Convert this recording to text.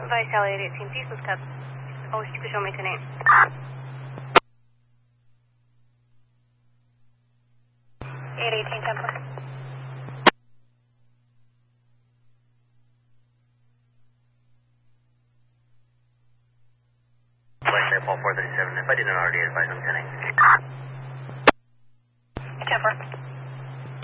Vice Elliot 18 Thesis Cup. Oh, you could show me the name. Eight 18 Temple. West Airport 437. If I didn't already advise, I'm 10 Temple.